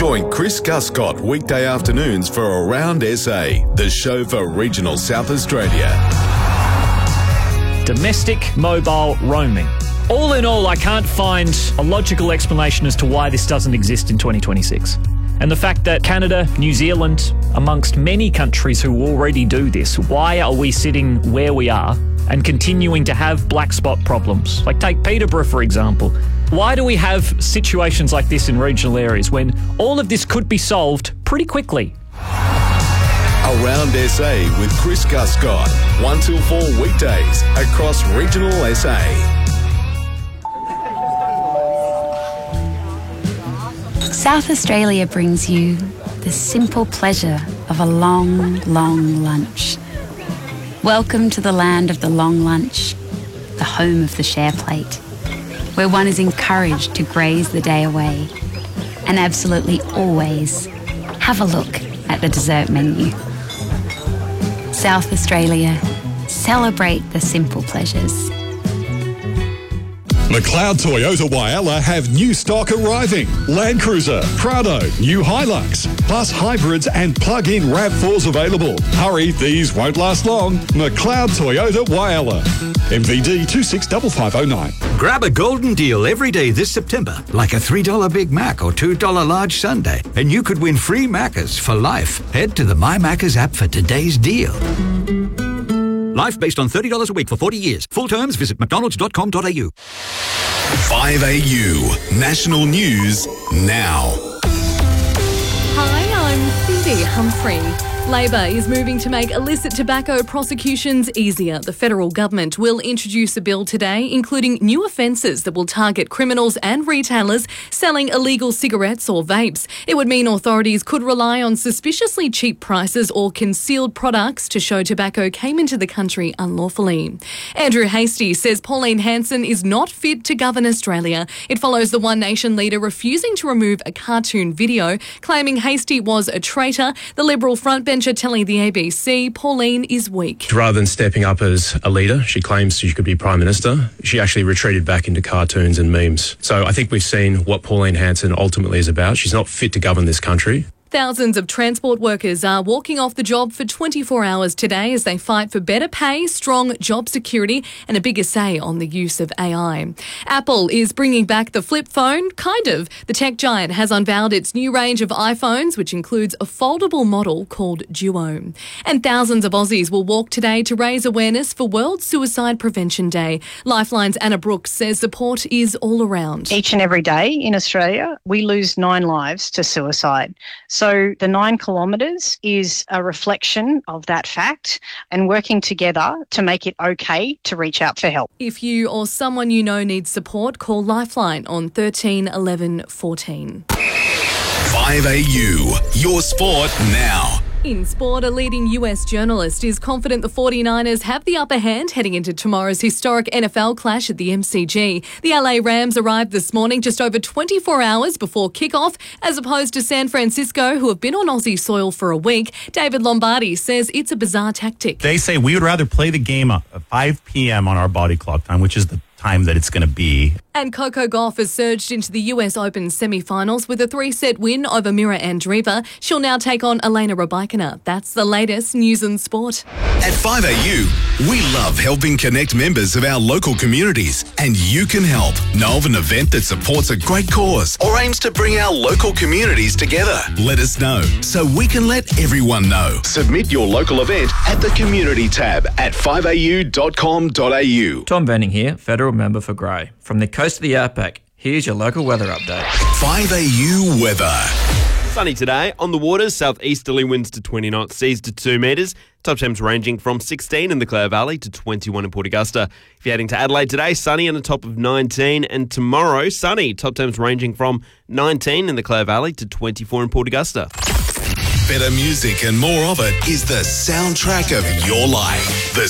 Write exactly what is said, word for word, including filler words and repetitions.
Join Chris Guscott weekday afternoons for Around S A, the show for regional South Australia. Domestic mobile roaming. All in all, I can't find a logical explanation as to why this doesn't exist in twenty twenty-six. And the fact that Canada, New Zealand, amongst many countries who already do this, why are we sitting where we are and continuing to have black spot problems? Like take Peterborough, for example. Why do we have situations like this in regional areas when all of this could be solved pretty quickly? Around S A with Chris Guscott, one till four weekdays across regional S A. South Australia brings you the simple pleasure of a long, long lunch. Welcome to the land of the long lunch, the home of the share plate, where one is encouraged to graze the day away and absolutely always have a look at the dessert menu. South Australia, celebrate the simple pleasures. McLeod Toyota Whyalla have new stock arriving. Land Cruiser, Prado, new Hilux, plus hybrids and plug-in RAV fours available. Hurry, these won't last long. McLeod Toyota Whyalla. M V D two six five five oh nine. Grab a golden deal every day this September, like a three dollar Big Mac or two dollar large sundae, and you could win free Maccas for life. Head to the My Maccas app for today's deal. Life based on thirty dollars a week for forty years. Full terms, visit mcdonalds dot com dot a u. five A U National News now. Hi, I'm Cindy Humphrey. Labor is moving to make illicit tobacco prosecutions easier. The federal government will introduce a bill today, including new offences that will target criminals and retailers selling illegal cigarettes or vapes. It would mean authorities could rely on suspiciously cheap prices or concealed products to show tobacco came into the country unlawfully. Andrew Hastie says Pauline Hanson is not fit to govern Australia. It follows the One Nation leader refusing to remove a cartoon video, claiming Hastie was a traitor. The Liberal frontbencher telling the A B C Pauline is weak. Rather than stepping up as a leader, she claims she could be Prime Minister. She actually retreated back into cartoons and memes. So I think we've seen what Pauline Hanson ultimately is about. She's not fit to govern this country. Thousands of transport workers are walking off the job for twenty-four hours today as they fight for better pay, strong job security and a bigger say on the use of A I. Apple is bringing back the flip phone, kind of. The tech giant has unveiled its new range of iPhones, which includes a foldable model called Duo. And thousands of Aussies will walk today to raise awareness for World Suicide Prevention Day. Lifeline's Anna Brooks says support is all around. Each and every day in Australia, we lose nine lives to suicide. So the nine kilometres is a reflection of that fact and working together to make it okay to reach out for help. If you or someone you know needs support, call Lifeline on thirteen eleven fourteen. five A U, your sport now. In sport, a leading U S journalist is confident the forty-niners have the upper hand heading into tomorrow's historic N F L clash at the M C G. The L A Rams arrived this morning just over twenty-four hours before kickoff, as opposed to San Francisco, who have been on Aussie soil for a week. David Lombardi says it's a bizarre tactic. They say we would rather play the game at five p.m. on our body clock time, which is the time that it's going to be. And Coco Gauff has surged into the U S Open semi-finals with a three-set win over Mira Andreeva. She'll now take on Elena Rybakina. That's the latest news and sport. At five A U, we love helping connect members of our local communities, and you can help. Know of an event that supports a great cause or aims to bring our local communities together? Let us know so we can let everyone know. Submit your local event at the Community tab at five a u dot com dot a u. Tom Venning here, Federal Member for Grey. From the coast of the outback, here's your local weather update. five A U weather. Sunny today. On the waters, southeasterly winds to twenty knots, seas to two metres. Top temps ranging from sixteen in the Clare Valley to twenty-one in Port Augusta. If you're heading to Adelaide today, sunny and a top of nineteen. And tomorrow, sunny. Top temps ranging from nineteen in the Clare Valley to twenty-four in Port Augusta. Better music and more of it is the soundtrack of your life. The